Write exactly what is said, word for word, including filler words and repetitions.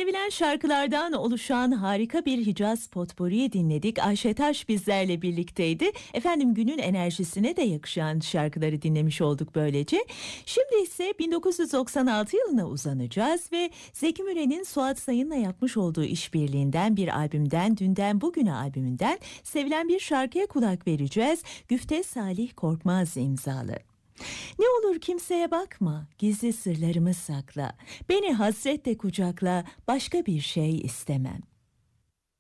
Sevilen şarkılardan oluşan harika bir Hicaz potpourri dinledik. Ayşe Taş bizlerle birlikteydi. Efendim günün enerjisine de yakışan şarkıları dinlemiş olduk böylece. Şimdi ise bin dokuz yüz doksan altı yılına uzanacağız ve Zeki Müren'in Suat Sayın'la yapmış olduğu işbirliğinden bir albümden, Dünden Bugüne albümünden sevilen bir şarkıya kulak vereceğiz. Güfte Salih Korkmaz imzalı. Ne olur kimseye bakma, gizli sırlarımı sakla. Beni hasretle kucakla, başka bir şey istemem.